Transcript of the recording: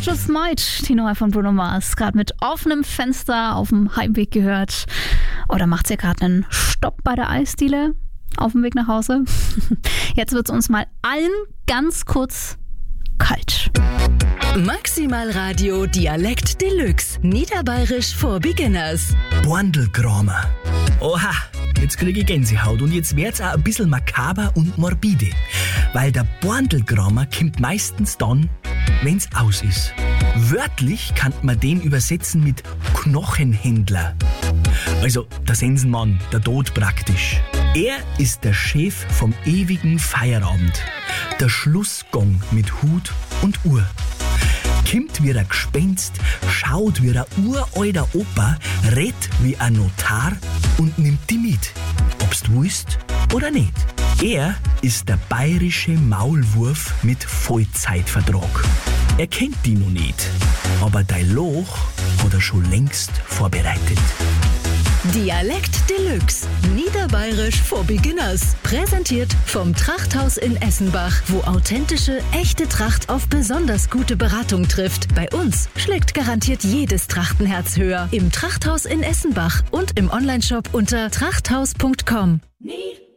Just Might, die neue von Bruno Mars, gerade mit offenem Fenster auf dem Heimweg gehört. Oder macht sie gerade einen Stopp bei der Eisdiele auf dem Weg nach Hause? Jetzt wird es uns mal allen ganz kurz kalt. Maximal Radio Dialekt Deluxe. Niederbayerisch for Beginners. Borndelgramer. Oha, jetzt kriege ich Gänsehaut und jetzt wird's auch ein bisschen makaber und morbide. Weil der Borndelgramer kommt meistens dann, wenn's aus ist. Wörtlich kann man den übersetzen mit Knochenhändler. Also der Sensenmann, der Tod praktisch. Er ist der Chef vom ewigen Feierabend. Der Schlussgong mit Hut und Uhr. Kimmt wie ein Gespenst, schaut wie ein uralter Opa, redt wie ein Notar und nimmt die mit, ob's du willst oder nicht. Er ist der bayerische Maulwurf mit Vollzeitvertrag. Er kennt die noch nicht, aber dein Loch hat er schon längst vorbereitet. Dialekt Deluxe. Niederbayerisch for Beginners. Präsentiert vom Trachthaus in Essenbach, wo authentische, echte Tracht auf besonders gute Beratung trifft. Bei uns schlägt garantiert jedes Trachtenherz höher. Im Trachthaus in Essenbach und im Onlineshop unter trachthaus.com.